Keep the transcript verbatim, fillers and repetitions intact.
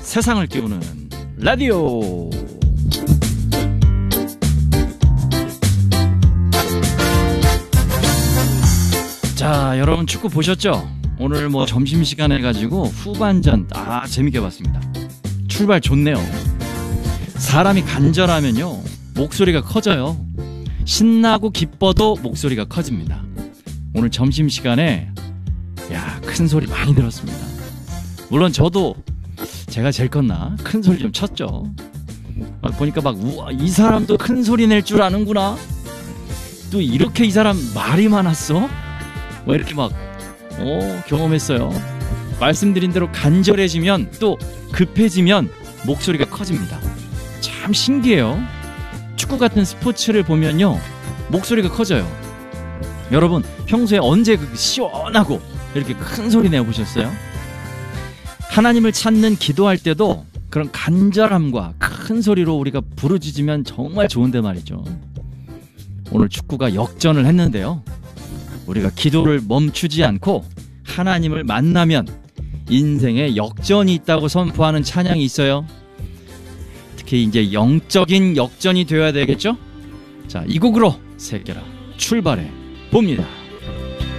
세상을 깨우는 라디오. 자, 여러분 축구 보셨죠? 오늘 뭐 점심시간 해가지고 후반전 아 재밌게 봤습니다. 출발 좋네요. 사람이 간절하면요 목소리가 커져요. 신나고 기뻐도 목소리가 커집니다. 오늘 점심시간에 야, 큰 소리 많이 들었습니다. 물론 저도 제가 제일 컸나 큰 소리 좀 쳤죠. 막 보니까 막 우와, 이 사람도 큰 소리 낼 줄 아는구나. 또 이렇게 이 사람 말이 많았어? 뭐 이렇게 막 오, 경험했어요. 말씀드린 대로 간절해지면 또 급해지면 목소리가 커집니다. 참 신기해요. 축구 같은 스포츠를 보면요 목소리가 커져요. 여러분 평소에 언제 그 시원하고 이렇게 큰 소리 내보셨어요? 하나님을 찾는 기도할 때도 그런 간절함과 큰 소리로 우리가 부르짖으면 정말 좋은데 말이죠. 오늘 축구가 역전을 했는데요, 우리가 기도를 멈추지 않고 하나님을 만나면 인생에 역전이 있다고 선포하는 찬양이 있어요. 특히 이제 영적인 역전이 되어야 되겠죠? 자, 이 곡으로 새끼라 출발해 봅니다.